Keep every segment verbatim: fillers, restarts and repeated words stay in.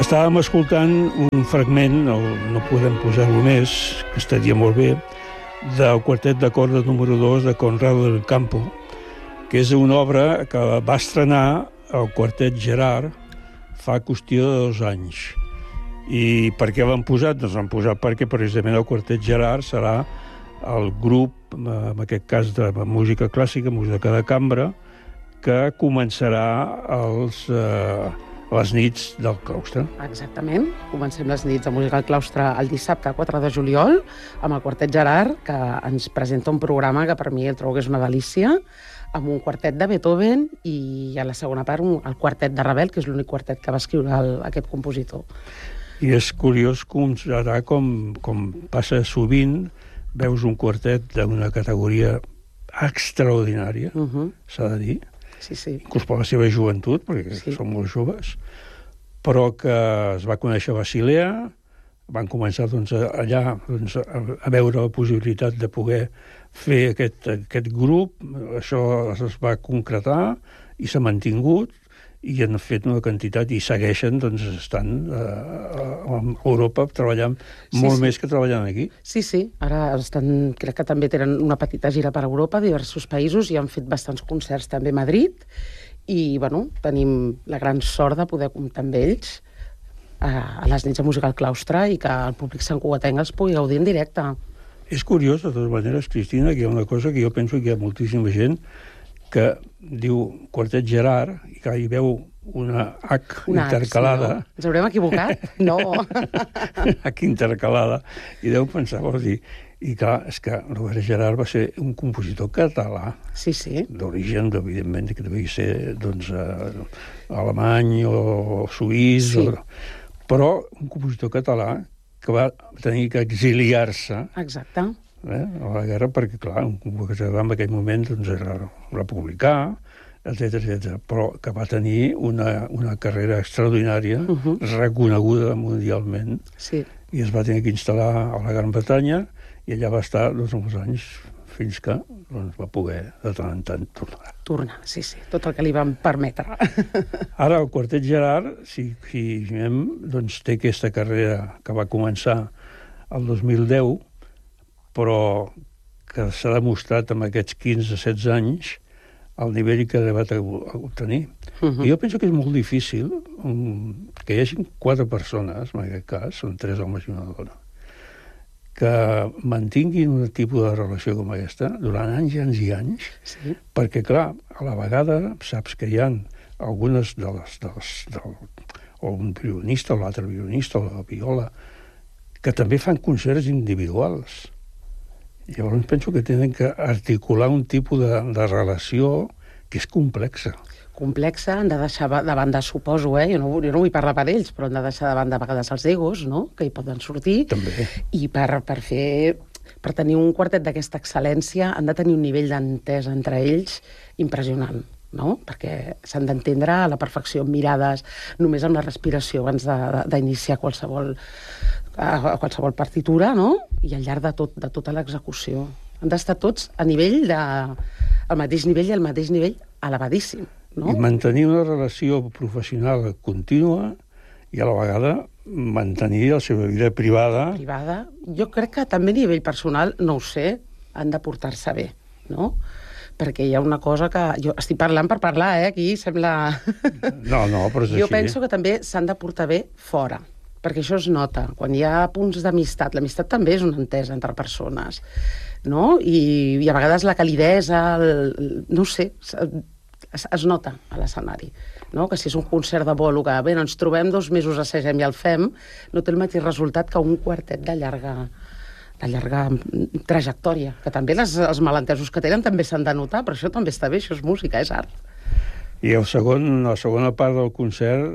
Estàvem escoltant un fragment, no, no podem posar-lo més, que estaria molt bé, del quartet de corda número dos de Conrado del Campo, que és una obra que va estrenar el quartet Gerard fa qüestió de dos anys. I per què l'han posat? Doncs l'han posat perquè precisament el quartet Gerard serà el grup, en aquest cas de música clàssica, música de cambra, que començarà els... Eh, les nits del claustre. Exactament. Comencem les nits de música al claustre el dissabte quatre de juliol amb el quartet Gerard, que ens presenta un programa que per mi el trobo que és una delícia, amb un quartet de Beethoven i a la segona part un, el quartet de Ravel, que és l'únic quartet que va escriure el, aquest compositor. I és curiós considerar com, com passa sovint, veus un quartet d'una categoria extraordinària, uh-huh. s'ha de dir, sí, sí. inclús per la seva joventut, perquè sí. són molt joves, però que es va conèixer a Basilea, van començar doncs, allà doncs, a veure la possibilitat de poder fer aquest, aquest grup, això es va concretar i s'ha mantingut, i han fet una quantitat, i segueixen doncs, estant eh, a Europa treballant sí, molt sí. més que treballant aquí. Sí, sí, ara estan, crec que també tenen una petita gira per Europa, diversos països, i han fet bastants concerts també a Madrid, i bueno, tenim la gran sort de poder comptar amb ells a les nits de música al claustre i que el públic santcugatenc els pugui gaudir en directe. És curiós, de totes maneres, Cristina, que hi ha una cosa que jo penso que hi ha moltíssima gent que diu quartet Gerard i que hi veu una H una intercalada. H, no? Ens haurem equivocat? No. H intercalada. I deu pensar, vols dir... I clar, és que Robert Gerard va ser un compositor català. Sí, sí. D'origen, evidentment, que devia ser doncs, eh, alemany o suís. Sí. O... Però un compositor català que va tenir que exiliar-se. Exacte. Eh, a la guerra, perquè, clar, un compositor en aquell moment doncs, era republicà, etcètera, etcètera, però que va tenir una, una carrera extraordinària, uh-huh. reconeguda mundialment, sí. i es va tenir que instal·lar a la Gran Bretanya, i allà va estar doncs, uns anys fins que doncs, va poder de tant en tant tornar. Tornar, sí, sí, tot el que li van permetre. Ara el quartet Gerard, si, si anem, doncs, té aquesta carrera que va començar el dos mil deu, però que s'ha demostrat amb aquests quinze a setze anys el nivell que va obtenir. Uh-huh. I jo penso que és molt difícil um, que hi hagi quatre persones, en aquest cas, són tres homes i una dona, que mantinguin un tipus de relació com aquesta durant anys i anys i anys, sí. perquè, clar, a la vegada saps que hi ha algunes de les... De les del, o un violinista, o l'altre violinista, o la viola, que també fan concerts individuals. Llavors penso que tenen que articular un tipus de, de relació que és complexa. Complexa, han de deixar de banda, suposo, eh? Jo no, jo no vull parlar per ells, però han de deixar de banda a vegades els egos, no?, que hi poden sortir. També. I per, per fer... Per tenir un quartet d'aquesta excel·lència han de tenir un nivell d'entesa entre ells impressionant, no? Perquè s'han d'entendre a la perfecció, amb mirades, només amb la respiració abans d'iniciar qualsevol, a qualsevol partitura, no? I al llarg de, tot, de tota l'execució. Han d'estar tots a nivell de... al mateix nivell i al mateix nivell elevadíssim, no? I mantenir una relació professional contínua i a la vegada mantenir la seva vida privada. Privada. Jo crec que també a nivell personal, no ho sé, han de portar-se bé, no? Perquè hi ha una cosa que... Jo estic parlant per parlar, eh? Aquí sembla... No, no, però és jo així. penso que també s'han de portar bé fora, perquè això es nota. Quan hi ha punts d'amistat, l'amistat també és una entesa entre persones, no? I, i a vegades la calidesa, el, no ho sé, es, es nota a l'escenari, no? Que si és un concert de bolo que, bé, ens trobem dos mesos, assagem i el fem, no té el mateix resultat que un quartet de llarga... de llarga trajectòria, que també les, els malentesos que tenen també s'han de notar, però això també està bé, això és música, és art. I el segon, la segona part del concert,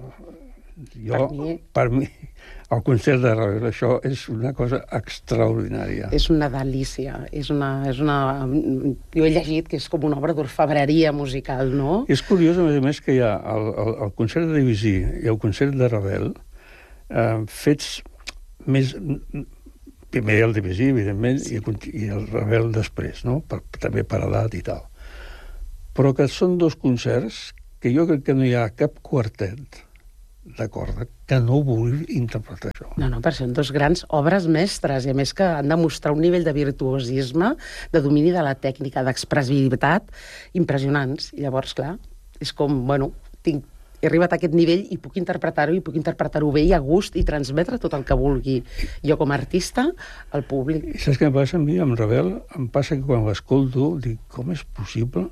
jo, per mi, per mi el concert de Ravel, això és una cosa extraordinària. És una delícia, és una, és una... Jo he llegit que és com una obra d'orfebreria musical, no? És curiós, a més a més, que hi ha el, el, el concert de Debussy i el concert de Ravel eh, fets més... Primer el Debussy, evidentment, sí. i, i el Ravel després, no? Per, també per edat i tal. Però que són dos concerts que jo crec que no hi ha cap quartet de corda que no vulgui interpretar això. No, no, per això són dos grans obres mestres, i a més que han de mostrar un nivell de virtuosisme, de domini de la tècnica, d'expressivitat, impressionants. I llavors, clar, és com, bueno, tinc, he arribat a aquest nivell i puc interpretar-ho, i puc interpretar-ho bé i a gust, i transmetre tot el que vulgui jo com a artista al públic. I saps què em passa a mi, amb Ravel? Em passa que quan l'escolto dic, com és possible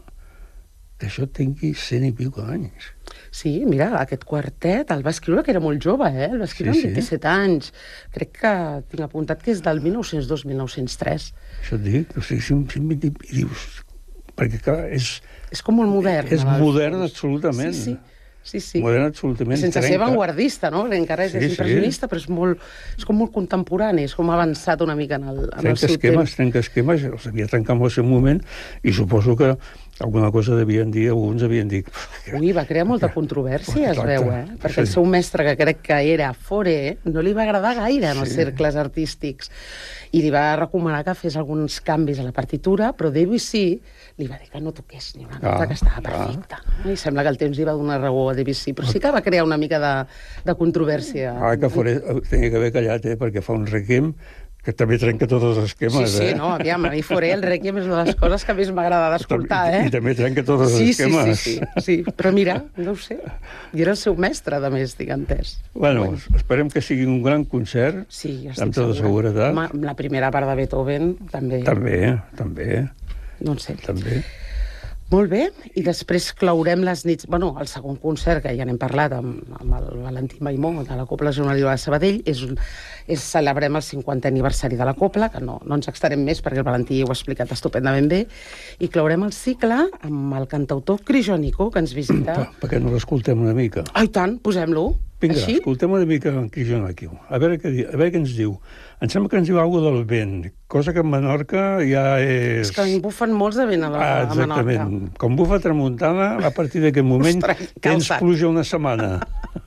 que això tingui cent i pico d'anys? Sí, mira, aquest quartet el va escriure que era molt jove, eh? El va escriure Sí, amb sí. vint-i-set anys. Crec que tinc apuntat que és del mil nou-cents dos a mil nou-cents tres. Això et dic, o sigui, cent i vint i dius... Perquè, clar, és... És com molt modern. És al modern, fons. absolutament. Sí, sí. Sí, sí. Modern, absolutament. Sense ser trenca. avantguardista, no? Perquè encara és, Sí, és sí. impressionista, però és, molt, és com molt contemporani, és com ha avançat una mica en el, en el Trenca seu esquemes, temps. trenca esquemes, els havia trencat en el seu moment, i suposo que alguna cosa devien dir, alguns havien dit... Ui, va crear molta controvèrsia, es Exacte. veu, eh? Perquè el Sí. seu mestre, que crec que era Fauré, no li va agradar gaire en els Sí. cercles artístics, i li va recomanar que fes alguns canvis a la partitura, però Debussy li va dir que no toqués ni una nota, Ah, que estava ah. perfecta. I sembla que el temps li va donar raó a Debussy, però sí que va crear una mica de, de controvèrsia. Ah, que Fauré tenia que haver callat, eh? Perquè fa un requiem que també trenca tots els Sí, esquemes, sí, eh? no, aviam, a mi Fauré, el Requiem és una de les coses que més m'agrada d'escoltar, I, eh? I també trenca tots els Sí, sí, esquemes. sí, sí, sí, però mira, no ho sé, i era el seu mestre, a més, tinc entès. Bueno, esperem que sigui un gran concert, Sí, jo estic amb tota segura. seguretat. Home, amb la primera part de Beethoven, també. També, també, Doncs sí. també. Molt bé, i després clourem les nits... Bueno, el segon concert, que ja n'hem parlat amb, amb el Valentí Maimó, de la Cobla Juvenil de Sabadell, és, un, és celebrem el cinquantè aniversari de la Cobla, que no, no ens extarem més perquè el Valentí ho ha explicat estupendament bé, i clourem el cicle amb el cantautor Crijònico, que ens visita... Per, perquè no l'escoltem una mica. Ai, tant, posem-lo. Vinga, Així? escoltem una mica en Crijònico. A veure què, di- a veure què ens diu. Em sembla que ens diu alguna del vent, cosa que a Menorca ja és... És que en bufen molts de vent a, la, Ah, a Menorca. exactament. Com bufa tramuntana, a partir d'aquest moment Ostres, tens calçat. pluja una setmana.